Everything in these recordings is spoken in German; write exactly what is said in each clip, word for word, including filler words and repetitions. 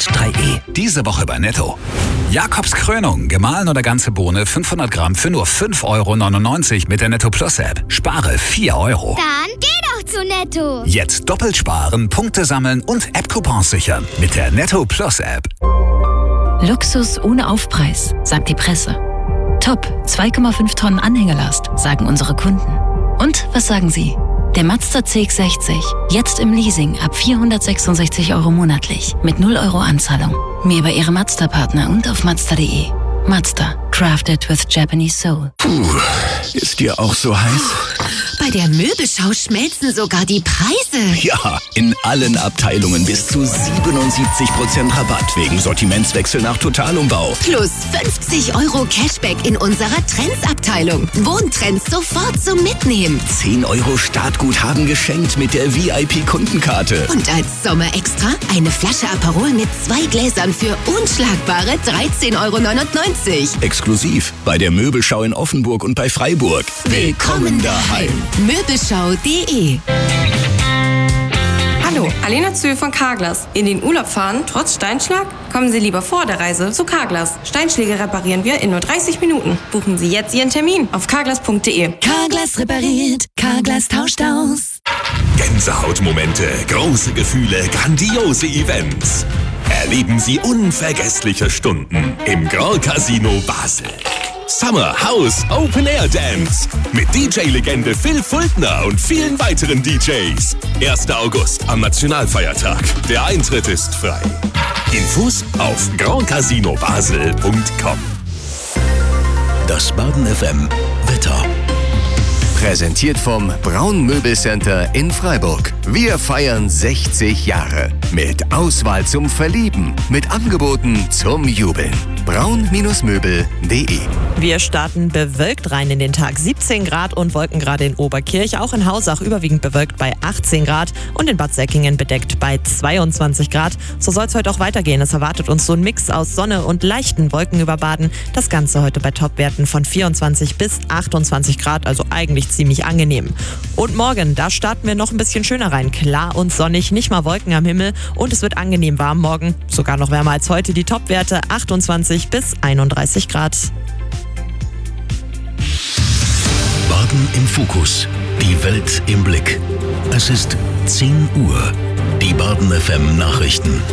und drei E. Diese Woche bei Netto. Jakobs Krönung, gemahlen oder ganze Bohne fünfhundert Gramm für nur fünf Euro neunundneunzig mit der Netto Plus App. Spare vier Euro. Dann geh doch zu Netto. Jetzt doppelt sparen, Punkte sammeln und App-Coupons sichern mit der Netto Plus App. Luxus ohne Aufpreis, sagt die Presse. Top, zwei Komma fünf Tonnen Anhängelast, sagen unsere Kunden. Und was sagen Sie? Der Mazda C X sechzig, jetzt im Leasing ab vierhundertsechsundsechzig Euro monatlich mit null Euro Anzahlung. Mehr bei Ihrem Mazda-Partner und auf Mazda punkt de. Mazda, crafted with Japanese soul. Puh, ist dir auch so heiß? Bei der Möbelschau schmelzen sogar die Preise. Ja, in allen Abteilungen bis zu siebenundsiebzig Prozent Rabatt wegen Sortimentswechsel nach Totalumbau. Plus fünfzig Euro Cashback in unserer Trends-Abteilung. Wohntrends sofort zum Mitnehmen. zehn Euro Startguthaben geschenkt mit der V I P-Kundenkarte. Und als Sommerextra eine Flasche Aperol mit zwei Gläsern für unschlagbare dreizehn Euro neunundneunzig. Exklusiv bei der Möbelschau in Offenburg und bei Freiburg. Willkommen daheim. Möbelschau punkt de. Hallo, Alena Zöhl von Carglass. In den Urlaub fahren, trotz Steinschlag? Kommen Sie lieber vor der Reise zu Carglass. Steinschläge reparieren wir in nur dreißig Minuten. Buchen Sie jetzt Ihren Termin auf carglass punkt de. Carglass repariert, Carglass tauscht aus. Gänsehautmomente, große Gefühle, grandiose Events. Erleben Sie unvergessliche Stunden im Grand Casino Basel. Summer House Open Air Dance mit D J-Legende Phil Fultner und vielen weiteren D Js. erster August am Nationalfeiertag. Der Eintritt ist frei. Infos auf grand casino basel punkt com. Das Baden F M Wetter. Präsentiert vom Braun Möbelcenter in Freiburg. Wir feiern sechzig Jahre. Mit Auswahl zum Verlieben. Mit Angeboten zum Jubeln. braun Möbel punkt de. Wir starten bewölkt rein in den Tag. siebzehn Grad und Wolkengrade in Oberkirch. Auch in Hausach überwiegend bewölkt bei achtzehn Grad. Und in Bad Säckingen bedeckt bei zweiundzwanzig Grad. So soll es heute auch weitergehen. Es erwartet uns so ein Mix aus Sonne und leichten Wolkenüberbaden. Das Ganze heute bei Topwerten von vierundzwanzig bis achtundzwanzig Grad. Also eigentlich ziemlich angenehm. Und morgen, da starten wir noch ein bisschen schöner rein. Klar und sonnig, nicht mal Wolken am Himmel. Und es wird angenehm warm morgen. Sogar noch wärmer als heute. Die Topwerte achtundzwanzig bis einunddreißig Grad. Baden im Fokus. Die Welt im Blick. Es ist zehn Uhr. Die Baden F M Nachrichten.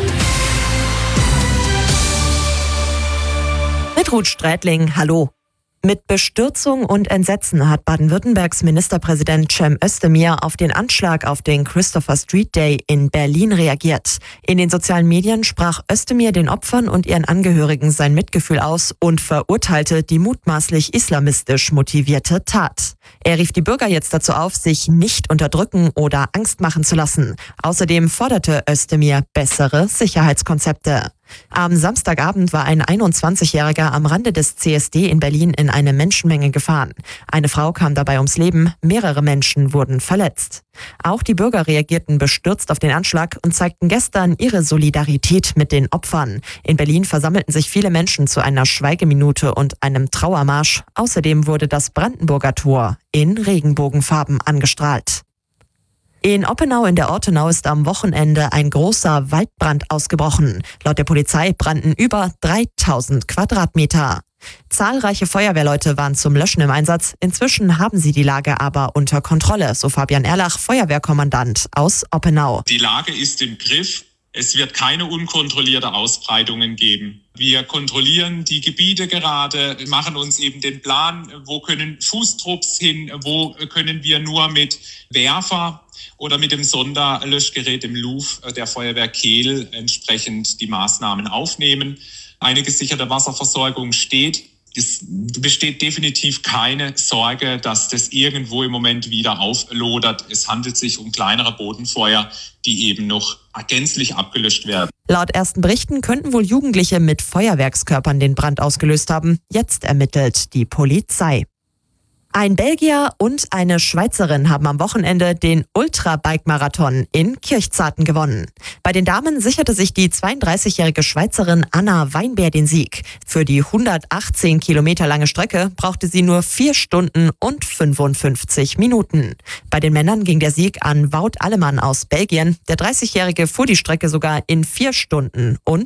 Mit Ruth Strätling, hallo. Mit Bestürzung und Entsetzen hat Baden-Württembergs Ministerpräsident Cem Özdemir auf den Anschlag auf den Christopher Street Day in Berlin reagiert. In den sozialen Medien sprach Özdemir den Opfern und ihren Angehörigen sein Mitgefühl aus und verurteilte die mutmaßlich islamistisch motivierte Tat. Er rief die Bürger jetzt dazu auf, sich nicht unterdrücken oder Angst machen zu lassen. Außerdem forderte Özdemir bessere Sicherheitskonzepte. Am Samstagabend war ein einundzwanzigjähriger am Rande des C S D in Berlin in eine Menschenmenge gefahren. Eine Frau kam dabei ums Leben, mehrere Menschen wurden verletzt. Auch die Bürger reagierten bestürzt auf den Anschlag und zeigten gestern ihre Solidarität mit den Opfern. In Berlin versammelten sich viele Menschen zu einer Schweigeminute und einem Trauermarsch. Außerdem wurde das Brandenburger Tor in Regenbogenfarben angestrahlt. In Oppenau in der Ortenau ist am Wochenende ein großer Waldbrand ausgebrochen. Laut der Polizei brannten über dreitausend Quadratmeter. Zahlreiche Feuerwehrleute waren zum Löschen im Einsatz. Inzwischen haben sie die Lage aber unter Kontrolle, so Fabian Erlach, Feuerwehrkommandant aus Oppenau. Die Lage ist im Griff. Es wird keine unkontrollierte Ausbreitungen geben. Wir kontrollieren die Gebiete gerade, machen uns eben den Plan, wo können Fußtrupps hin, wo können wir nur mit Werfer oder mit dem Sonderlöschgerät im L U F der Feuerwehr Kehl entsprechend die Maßnahmen aufnehmen. Eine gesicherte Wasserversorgung steht. Es besteht definitiv keine Sorge, dass das irgendwo im Moment wieder auflodert. Es handelt sich um kleinere Bodenfeuer, die eben noch gänzlich abgelöscht werden. Laut ersten Berichten könnten wohl Jugendliche mit Feuerwerkskörpern den Brand ausgelöst haben. Jetzt ermittelt die Polizei. Ein Belgier und eine Schweizerin haben am Wochenende den Ultra-Bike-Marathon in Kirchzarten gewonnen. Bei den Damen sicherte sich die zweiunddreißigjährige Schweizerin Anna Weinbär den Sieg. Für die hundertachtzehn Kilometer lange Strecke brauchte sie nur vier Stunden und fünfundfünfzig Minuten. Bei den Männern ging der Sieg an Wout Allemann aus Belgien. Der dreißigjährige fuhr die Strecke sogar in vier Stunden und